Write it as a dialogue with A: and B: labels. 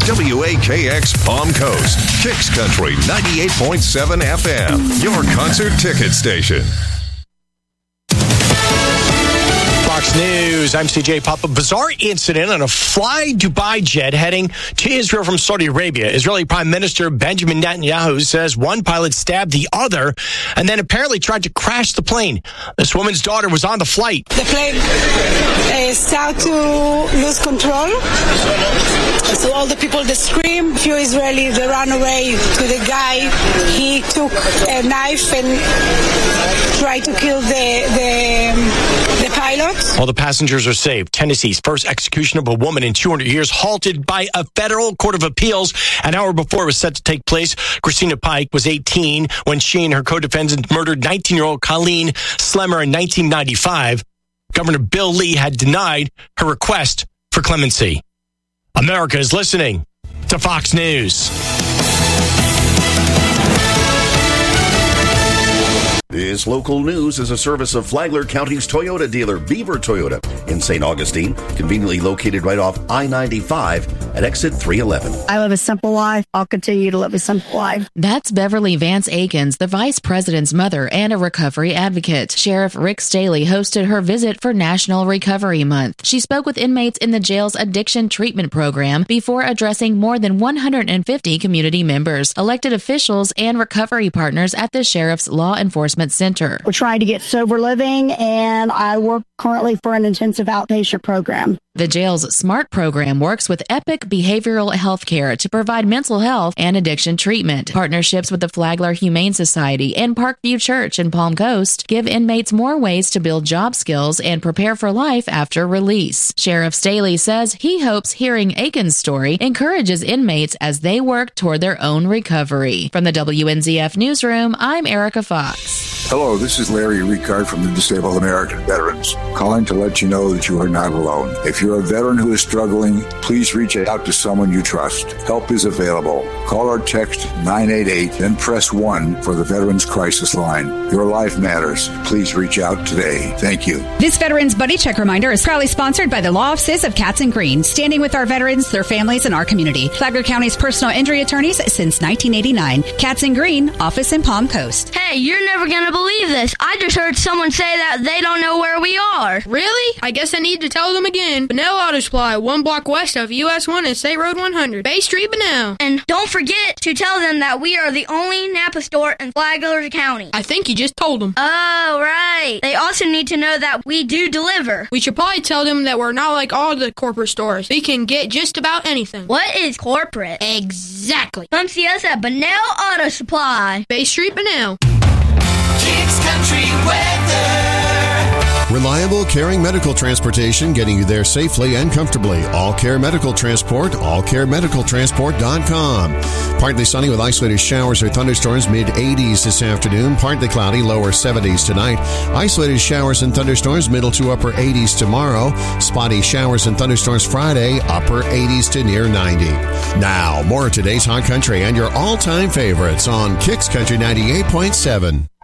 A: WAKX Palm Coast, Kicks Country 98.7 FM, your concert ticket station.
B: Fox News, I'm CJ Papa. Bizarre incident on a Fly Dubai jet heading to Israel from Saudi Arabia. Israeli Prime Minister Benjamin Netanyahu says one pilot stabbed the other and then apparently tried to crash the plane. This woman's daughter was on the flight.
C: The plane started to lose control. So all the people, they scream. A few Israelis, they ran away to the guy. He took a knife and tried to kill the pilot.
B: All the passengers are saved. Tennessee's first execution of a woman in 200 years halted by a federal court of appeals. An hour before it was set to take place, Christina Pike was 18 when she and her co-defendant murdered 19-year-old Colleen Slemmer in 1995. Governor Bill Lee had denied her request for clemency. America is listening to Fox News.
D: This local news is a service of Flagler County's Toyota dealer, Beaver Toyota, in St. Augustine, conveniently located right off I-95 at exit 311.
E: I live a simple life. I'll continue to live a simple life.
F: That's Beverly Vance Akins, the vice president's mother and a recovery advocate. Sheriff Rick Staley hosted her visit for National Recovery Month. She spoke with inmates in the jail's addiction treatment program before addressing more than 150 community members, elected officials, and recovery partners at the Sheriff's Law Enforcement Center.
E: We're trying to get sober living, and I work currently for an intensive outpatient program.
F: The jail's SMART program works with Epic Behavioral Health Care to provide mental health and addiction treatment. Partnerships with the Flagler Humane Society and Parkview Church in Palm Coast give inmates more ways to build job skills and prepare for life after release. Sheriff Staley says he hopes hearing Aiken's story encourages inmates as they work toward their own recovery. From the WNZF Newsroom, I'm Erica Fox.
G: Hello, this is Larry Ricard from the Disabled American Veterans, calling to let you know that you are not alone. If you're a veteran who is struggling, please reach out to someone you trust. Help is available. Call or text 988, then press 1 for the Veterans Crisis Line. Your life matters. Please reach out today. Thank you.
H: This Veterans Buddy Check reminder is proudly sponsored by the law offices of Katz & Green, standing with our veterans, their families, and our community. Flagler County's personal injury attorneys since 1989. Katz & Green, office in Palm Coast.
I: Hey, you're never going to believe this. I just heard someone say that they don't know where we are.
J: Really? I guess I need to tell them again. Benell Auto Supply, 1 block west of US 1 and State Road 100. Bay Street, Benell.
I: And don't forget to tell them that we are the only Napa store in Flagler County.
J: I think you just told them.
I: Oh, right. They also need to know that we do deliver.
J: We should probably tell them that we're not like all the corporate stores. We can get just about anything.
I: What is corporate?
J: Exactly.
I: Come see us at Benell Auto Supply.
J: Bay Street, Benell.
K: Kicks Country Weather.
L: Reliable, caring medical transportation getting you there safely and comfortably. All Care Medical Transport, allcaremedicaltransport.com. Partly sunny with isolated showers or thunderstorms, mid-80s this afternoon. Partly cloudy, lower 70s tonight. Isolated showers and thunderstorms, middle to upper 80s tomorrow. Spotty showers and thunderstorms Friday, upper 80s to near 90. Now, more of today's Hot Country and your all-time favorites on Kicks Country 98.7.